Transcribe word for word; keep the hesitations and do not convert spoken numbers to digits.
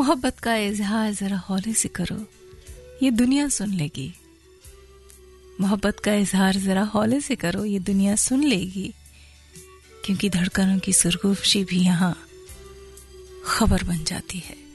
मोहब्बत का इजहार जरा हौले से करो, ये दुनिया सुन लेगी। मोहब्बत का इजहार जरा हौले से करो, ये दुनिया सुन लेगी, क्योंकि धड़कनों की सुरगुफशी भी यहाँ खबर बन जाती है।